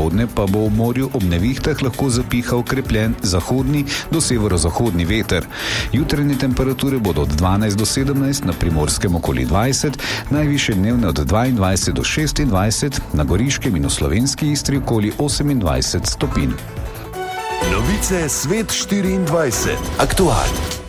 popoldne pa bo v morju ob nevihtah lahko zapihal krepljen zahodni do severozahodni veter. Jutranje temperature bodo od 12 do 17, na Primorskem okoli 20, najvišje dnevne od 22 do 26, na Goriškem in v Slovenski Istri okoli 28 stopinj. Novice Svet 24. Aktualno.